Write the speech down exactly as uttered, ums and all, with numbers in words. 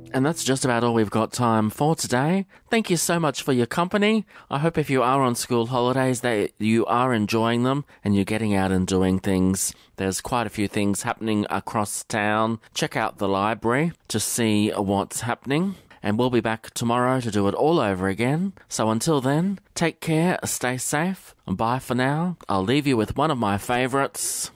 And that's just about all we've got time for today. Thank you so much for your company. I hope if you are on school holidays that you are enjoying them and you're getting out and doing things. There's quite a few things happening across town. Check out the library to see what's happening. And we'll be back tomorrow to do it all over again. So until then, take care, stay safe, and bye for now. I'll leave you with one of my favourites.